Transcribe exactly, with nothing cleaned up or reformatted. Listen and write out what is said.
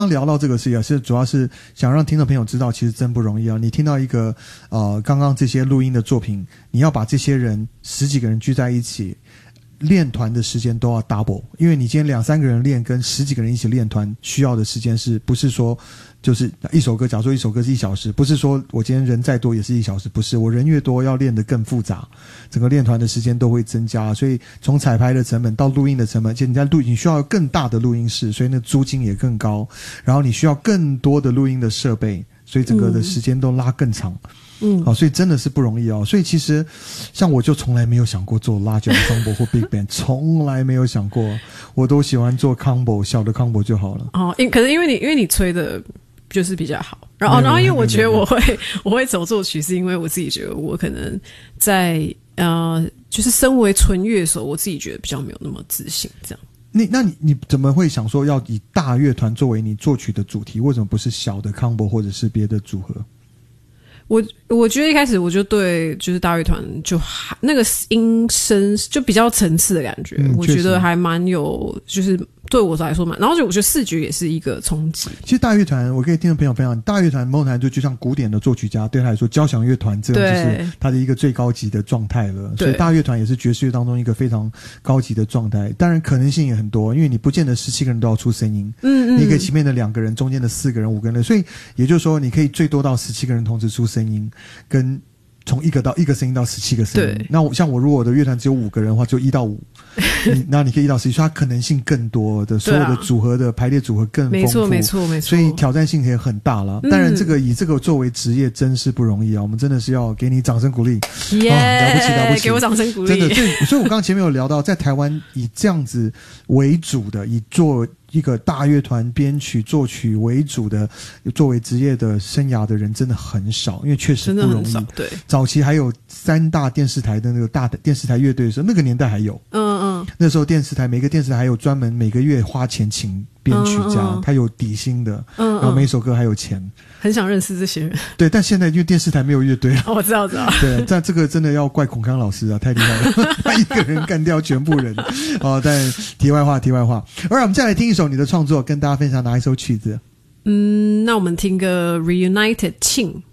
刚聊到这个事情是主要是想让听众朋友知道，其实真不容易啊！你听到一个呃，刚刚这些录音的作品，你要把这些人十几个人聚在一起练团的时间都要 double， 因为你今天两三个人练跟十几个人一起练团需要的时间是不是说就是一首歌，假如说一首歌是一小时，不是说我今天人再多也是一小时，不是，我人越多要练得更复杂，整个练团的时间都会增加，所以从彩排的成本到录音的成本，而且你在录你需要更大的录音室，所以那租金也更高，然后你需要更多的录音的设备，所以整个的时间都拉更长。嗯，好、哦，所以真的是不容易哦。所以其实，像我就从来没有想过做 large ensemble 或 big band， 从来没有想过，我都喜欢做 combo 小的 combo 就好了。 哦，因可是因为你因为你吹的就是比较好，然后然后因为我觉得我会我会走作曲，是因为我自己觉得我可能在呃，就是身为纯乐手，我自己觉得比较没有那么自信，这样。 你那你你怎么会想说要以大乐团作为你作曲的主题？为什么不是小的 combo 或者是别的组合？ 我我觉得一开始我就对就是大乐团就还那个音声就比较层次的感觉、嗯、我觉得还蛮有就是对我来说蛮，然后就我觉得视觉也是一个冲击。 其实大乐团我可以听众朋友分享，大乐团某种程度就像古典的作曲家对他来说，交响乐团这种就是他的一个最高级的状态了，所以大乐团也是爵士乐当中一个非常高级的状态。当然可能性也很多，因为你不见得十七个人都要出声音，嗯嗯，你可以前面的两个人，中间的四个人、五个人，所以也就是说你可以最多到十七个人同时出声音，跟从一个到一个声音到十七个声音。那我像我如果我的乐团只有五个人的话，就一到五，那你可以一到十七，所以它可能性更多的，所有的组合的排列组合更丰富， 没错没错没错， 所以挑战性也很大了。当然，这个以这个作为职业真是不容易啊！我们真的是要给你掌声鼓励， 耶、 yeah, 哦，了不起了不起， 给我掌声鼓励！ 真的，所以我刚刚前面有聊到，在台湾以这样子为主的，以做一个大乐团编曲作曲为主的作为职业的生涯的人真的很少，因为确实不容易。 对， 早期还有三大电视台的那个大的电视台乐队的时候，那个年代还有，嗯嗯，那时候电视台每个电视台还有专门每个月花钱请编曲家，嗯嗯，他有底薪的，嗯嗯，然后每首歌还有钱。很想认识这些人。 对，但现在因为电视台没有乐队了， 哦，我知道，知道。 对，但这个真的要怪孔康老师啊，太厉害了，他一个人干掉全部人。哦，但题外话，题外话。而我们再来听一首你的创作，跟大家分享哪一首曲子？ 嗯，那我们听个 Reunited 庆。